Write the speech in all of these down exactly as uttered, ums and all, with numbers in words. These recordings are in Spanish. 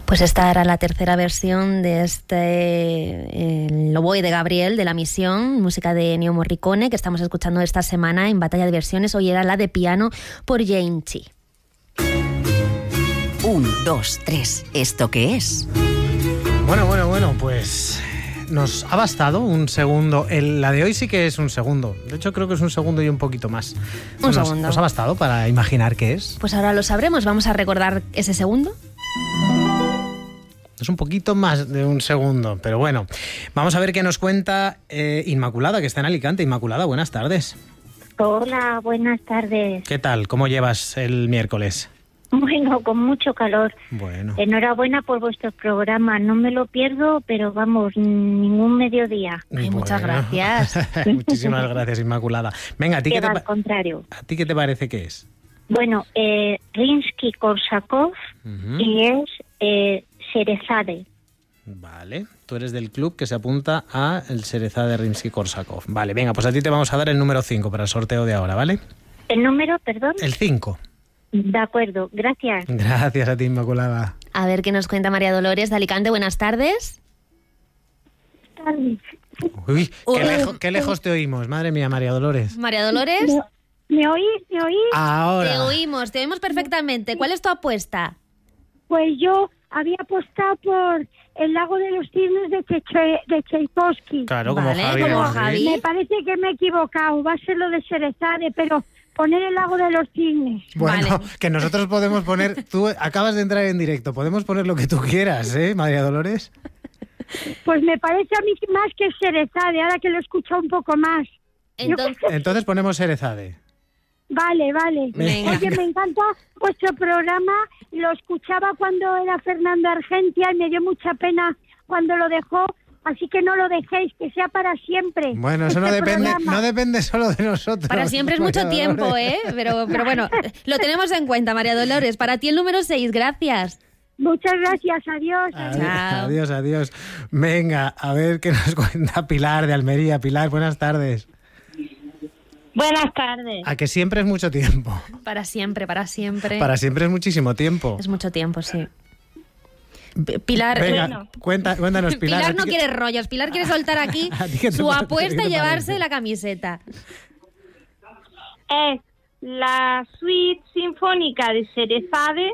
Pues esta era la tercera versión de este el L'Oboe de Gabriel, de La Misión, música de Ennio Morricone, que estamos escuchando esta semana en Batalla de Versiones. Hoy era la de piano por Jane Chi. Un, dos, tres. ¿Esto qué es? Bueno, bueno, bueno, pues nos ha bastado un segundo. El, la de hoy sí que es un segundo. De hecho, creo que es un segundo y un poquito más. Un nos, segundo. ¿Nos ha bastado para imaginar qué es? Pues ahora lo sabremos. Vamos a recordar ese segundo. Es un poquito más de un segundo, pero bueno. Vamos a ver qué nos cuenta eh, Inmaculada, que está en Alicante. Inmaculada, buenas tardes. Hola, buenas tardes. ¿Qué tal? ¿Cómo llevas el miércoles? Bueno, con mucho calor. Bueno. Enhorabuena por vuestro programa. No me lo pierdo, pero vamos, ningún mediodía. Ay, Bueno. muchas gracias. Muchísimas gracias, Inmaculada. Venga, ¿a ti qué, Que te va pa- al contrario. ¿a ti qué te parece que es? Bueno, eh, Rimsky-Korsakov Ujú. y es eh, Sherezade. Vale, tú eres del club que se apunta a el Sherezade de Rimsky-Korsakov. Vale, venga, pues a ti te vamos a dar el número cinco para el sorteo de ahora, ¿vale? ¿El número, perdón? El cinco. De acuerdo, gracias. Gracias a ti, Inmaculada. A ver qué nos cuenta María Dolores de Alicante. Buenas tardes. Uy, Uy. qué, lejo- qué lejos te oímos, madre mía, María Dolores. María Dolores, ¿Me, me oís? ¿Me oís? Ahora. te oímos, te oímos perfectamente. ¿Cuál es tu apuesta? Pues yo había apostado por El lago de los cisnes de, Cheche- de Tchaikovsky. Claro, como Vale, Javi. como de Madrid. Javi. Me parece que me he equivocado. Va a ser lo de Sherezade, pero poner El lago de los cisnes. Bueno, Vale. que nosotros podemos poner... Tú acabas de entrar en directo, podemos poner lo que tú quieras, ¿eh, María Dolores? Pues me parece a mí más que Sherezade, ahora que lo he escuchado un poco más. Entonces, Entonces ponemos Sherezade. Vale, vale. Venga. Oye, me encanta vuestro programa. Lo escuchaba cuando era Fernando Argentia y me dio mucha pena cuando lo dejó. Así que no lo dejéis, que sea para siempre. Bueno, eso no Este depende, programa. no depende solo de nosotros. para siempre es mucho María tiempo, Dolores. ¿eh? Pero, pero bueno, lo tenemos en cuenta, María Dolores. Para ti el número seis, gracias. Muchas gracias, adiós. Adiós, Chao. adiós, adiós. Venga, a ver qué nos cuenta Pilar de Almería. Pilar, buenas tardes. Buenas tardes. A que siempre es mucho tiempo. Para siempre, para siempre. Para siempre es muchísimo tiempo. Es mucho tiempo, sí. P- Pilar, Venga, bueno. cuenta, cuéntanos, Pilar. Pilar ¿a ti no qué- quiere rollos. Pilar quiere soltar aquí ¿A ti qué te su parece? apuesta ¿Qué y te llevarse parece? la camiseta. Es la suite sinfónica de Sherezade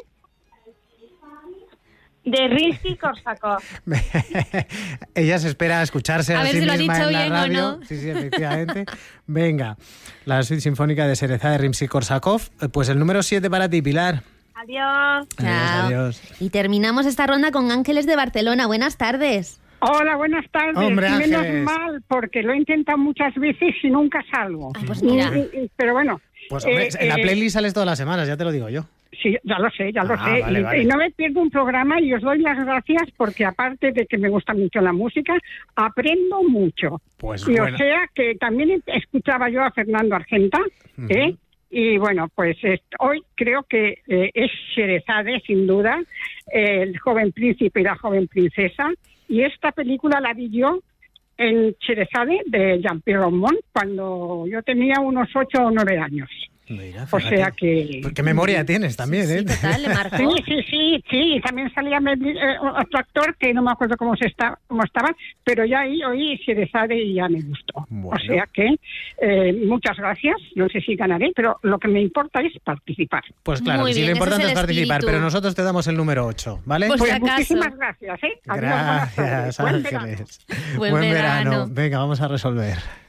de Rimsky-Korsakov. Ella se espera a escucharse A a, ver sí si lo ha misma dicho en la bien o radio. no. Sí, sí, efectivamente. Venga, la suite sinfónica de Sherezade de Rimsky-Korsakov. Pues el número siete para ti, Pilar. Adiós. Chao. Adiós, adiós. Y terminamos esta ronda con Ángeles de Barcelona. Buenas tardes. Hola, buenas tardes. Hombre, Menos Ángeles. mal, porque lo he intentado muchas veces y nunca salgo. Ay, pues mira. Y- y- pero bueno. Pues hombre, eh, en la eh, playlist sales todas las semanas, ya te lo digo yo. Sí, ya lo sé, ya lo Ah, sé. vale, y, vale. y no me pierdo un programa y os doy las gracias porque aparte de que me gusta mucho la música, aprendo mucho. Pues y bueno. o sea que también escuchaba yo a Fernando Argenta, ¿eh? Ujú. Y bueno, pues es- hoy creo que eh, es Sherezade, sin duda, eh, el joven príncipe y la joven princesa. Y esta película la vi yo en Sherezade de Jean-Pierre Raumont cuando yo tenía unos ocho o nueve años. Mira, O fíjate. sea que... Pues qué memoria tienes también, Sí, ¿eh? total, le marcó. Sí, sí, sí, sí, también salía eh, otro actor que no me acuerdo cómo se está, cómo estaba, pero ya ahí oí Sherezade y ya me gustó. Bueno. O sea que eh, muchas gracias, no sé si ganaré, pero lo que me importa es participar. Pues claro, Muy que sí, bien, lo importante ese es es el participar, espíritu. pero nosotros te damos el número ocho, ¿vale? Pues- Pues si acaso. muchísimas gracias, ¿eh? Adiós, buenas tardes. Gracias, Buen verano. Ángeles. Buen verano. Venga, vamos a resolver.